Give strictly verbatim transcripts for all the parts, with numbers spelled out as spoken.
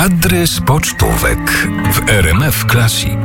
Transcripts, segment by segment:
Kadry z pocztówek w R M F Classic.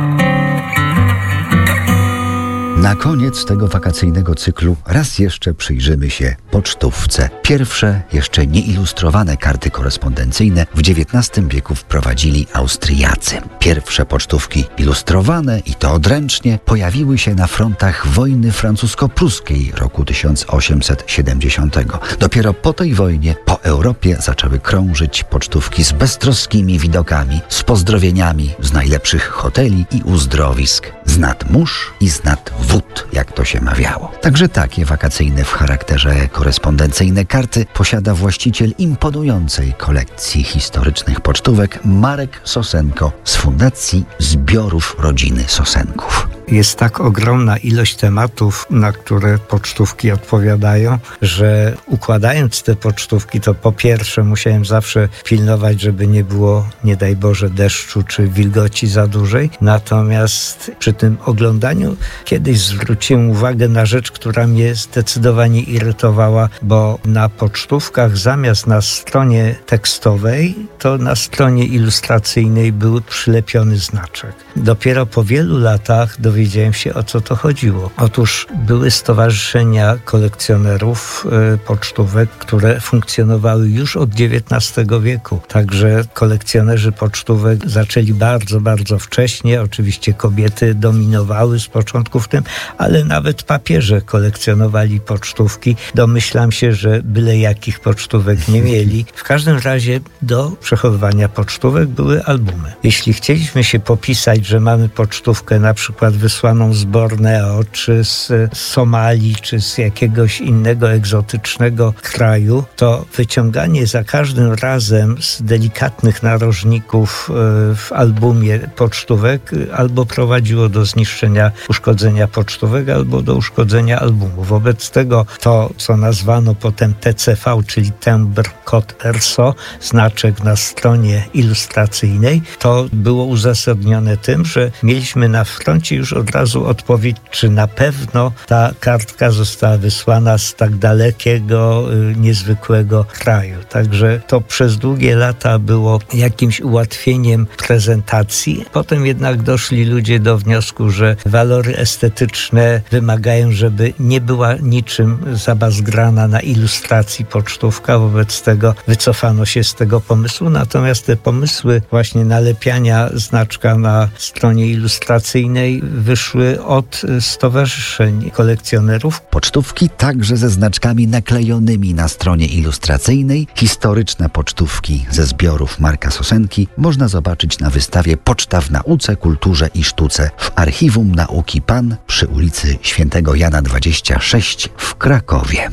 Na koniec tego wakacyjnego cyklu raz jeszcze przyjrzymy się pocztówce. Pierwsze, jeszcze nieilustrowane karty korespondencyjne w dziewiętnastym wieku wprowadzili Austriacy. Pierwsze pocztówki ilustrowane, i to odręcznie, pojawiły się na frontach wojny francusko-pruskiej roku tysiąc osiemset siedemdziesiątego. Dopiero po tej wojnie po Europie zaczęły krążyć pocztówki z beztroskimi widokami, z pozdrowieniami z najlepszych hoteli i uzdrowisk, z nad mórz i z nad wód, jak to się mawiało. Także takie wakacyjne w charakterze korespondencyjne karty posiada właściciel imponującej kolekcji historycznych pocztówek Marek Sosenko z Fundacji Zbiorów Rodziny Sosenków. Jest tak ogromna ilość tematów, na które pocztówki odpowiadają, że układając te pocztówki, to po pierwsze musiałem zawsze pilnować, żeby nie było, nie daj Boże, deszczu czy wilgoci za dużej. Natomiast przy tym oglądaniu kiedyś zwróciłem uwagę na rzecz, która mnie zdecydowanie irytowała, bo na pocztówkach zamiast na stronie tekstowej, to na stronie ilustracyjnej był przylepiony znaczek. Dopiero po wielu latach dowiedziałem się, o co to chodziło. Otóż były stowarzyszenia kolekcjonerów y, pocztówek, które funkcjonowały już od dziewiętnastego wieku. Także kolekcjonerzy pocztówek zaczęli bardzo, bardzo wcześnie. Oczywiście kobiety dominowały z początku w tym, ale nawet papieże kolekcjonowali pocztówki. Domyślam się, że byle jakich pocztówek nie mieli. W każdym razie do przechowywania pocztówek były albumy. Jeśli chcieliśmy się popisać, że mamy pocztówkę na przykład wysłaną z Borneo, czy z Somalii, czy z jakiegoś innego egzotycznego kraju, to wyciąganie za każdym razem z delikatnych narożników w albumie pocztówek albo prowadziło do zniszczenia, uszkodzenia pocztówek, albo do uszkodzenia albumu. Wobec tego to, co nazwano potem T C V, czyli Timbre Code R S O, znaczek na stronie ilustracyjnej, to było uzasadnione tym, że mieliśmy na froncie już od razu odpowiedź, czy na pewno ta kartka została wysłana z tak dalekiego, niezwykłego kraju. Także to przez długie lata było jakimś ułatwieniem prezentacji. Potem jednak doszli ludzie do wniosku, że walory estetyczne wymagają, żeby nie była niczym zabazgrana na ilustracji pocztówka. Wobec tego wycofano się z tego pomysłu. Natomiast te pomysły właśnie nalepiania znaczka na stronie ilustracyjnej wyszły od stowarzyszeń kolekcjonerów. Pocztówki także ze znaczkami naklejonymi na stronie ilustracyjnej. Historyczne pocztówki ze zbiorów Marka Sosenki można zobaczyć na wystawie Poczta w nauce, kulturze i sztuce w Archiwum Nauki PAN przy ulicy Świętego Jana dwadzieścia sześć w Krakowie.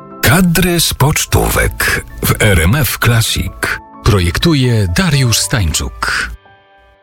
Kadry z pocztówek w R M F Classic. Projektuje Dariusz Stańczuk.